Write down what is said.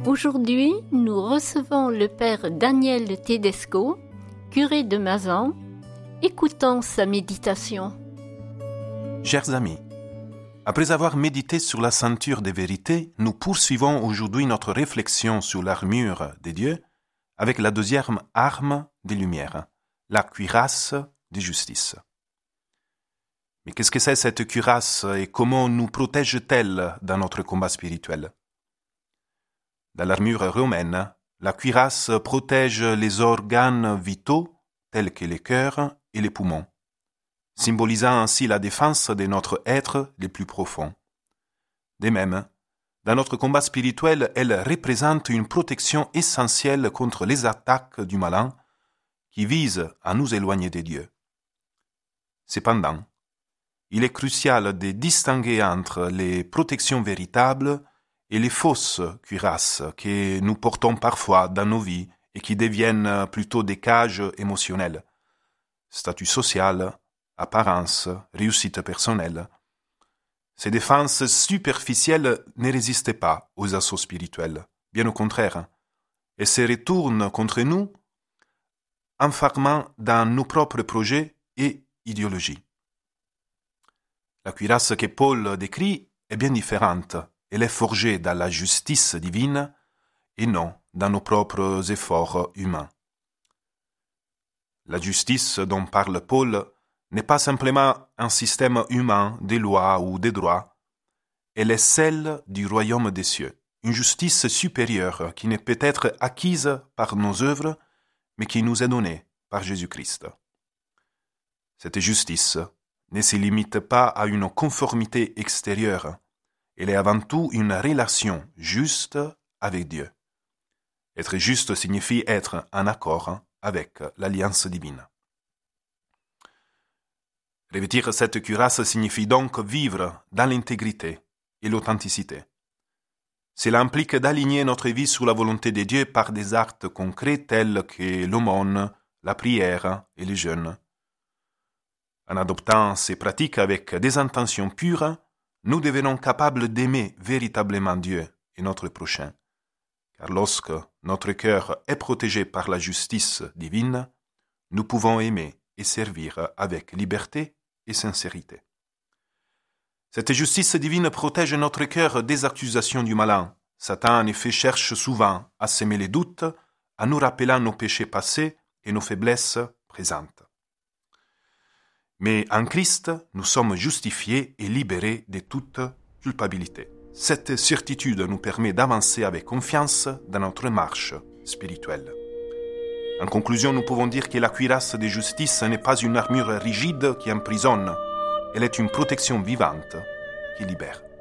Aujourd'hui, nous recevons le père Daniel Tedesco, curé de Mazan. Écoutons sa méditation. Chers amis, après avoir médité sur la ceinture des vérités, nous poursuivons aujourd'hui notre réflexion sur l'armure de Dieu avec la deuxième arme des Lumières, la cuirasse de justice. Mais qu'est-ce que c'est cette cuirasse et comment nous protège-t-elle dans notre combat spirituel? Dans l'armure romaine, la cuirasse protège les organes vitaux tels que les cœurs et les poumons, symbolisant ainsi la défense de notre être le plus profond. De même, dans notre combat spirituel, elle représente une protection essentielle contre les attaques du malin qui visent à nous éloigner de Dieu. Cependant, il est crucial de distinguer entre les protections véritables et les fausses cuirasses que nous portons parfois dans nos vies et qui deviennent plutôt des cages émotionnelles. Statut social, apparence, réussite personnelle. Ces défenses superficielles ne résistent pas aux assauts spirituels, bien au contraire, et se retournent contre nous, enfermant dans nos propres projets et idéologies. La cuirasse que Paul décrit est bien différente. Elle est forgée dans la justice divine et non dans nos propres efforts humains. La justice dont parle Paul n'est pas simplement un système humain de lois ou de droits. Elle est celle du royaume des cieux, une justice supérieure qui ne peut être acquise par nos œuvres, mais qui nous est donnée par Jésus-Christ. Cette justice ne se limite pas à une conformité extérieure. Elle est avant tout une relation juste avec Dieu. Être juste signifie être en accord avec l'alliance divine. Revêtir cette cuirasse signifie donc vivre dans l'intégrité et l'authenticité. Cela implique d'aligner notre vie sur la volonté de Dieu par des actes concrets tels que l'aumône, la prière et le jeûne. En adoptant ces pratiques avec des intentions pures, nous devenons capables d'aimer véritablement Dieu et notre prochain. Car lorsque notre cœur est protégé par la justice divine, nous pouvons aimer et servir avec liberté et sincérité. Cette justice divine protège notre cœur des accusations du malin. Satan, en effet, cherche souvent à semer les doutes, en nous rappelant nos péchés passés et nos faiblesses présentes. Mais en Christ, nous sommes justifiés et libérés de toute culpabilité. Cette certitude nous permet d'avancer avec confiance dans notre marche spirituelle. En conclusion, nous pouvons dire que la cuirasse de justice n'est pas une armure rigide qui emprisonne, elle est une protection vivante qui libère.